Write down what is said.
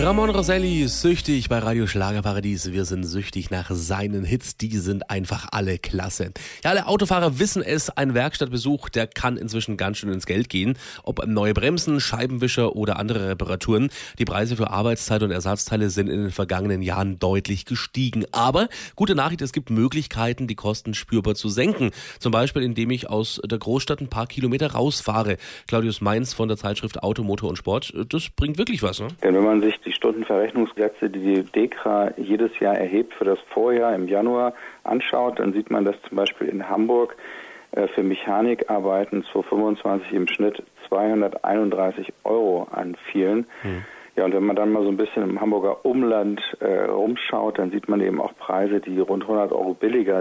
Ramon Rosselli, süchtig bei Radio Schlagerparadies. Wir sind süchtig nach seinen Hits, die sind einfach alle klasse. Ja, alle Autofahrer wissen es, ein Werkstattbesuch, der kann inzwischen ganz schön ins Geld gehen. Ob neue Bremsen, Scheibenwischer oder andere Reparaturen. Die Preise für Arbeitszeit und Ersatzteile sind in den vergangenen Jahren deutlich gestiegen. Aber gute Nachricht, es gibt Möglichkeiten, die Kosten spürbar zu senken. Zum Beispiel, indem ich aus der Großstadt ein paar Kilometer rausfahre. Claudius Mainz von der Zeitschrift Auto, Motor und Sport, das bringt wirklich was, ne? Denn wenn man sich die Stundenverrechnungssätze, die die DEKRA jedes Jahr erhebt für das Vorjahr im Januar anschaut, dann sieht man, dass zum Beispiel in Hamburg für Mechanikarbeiten 2025 im Schnitt 231 € anfielen. Ja, und wenn man dann mal so ein bisschen im Hamburger Umland rumschaut, dann sieht man eben auch Preise, die rund 100 € billiger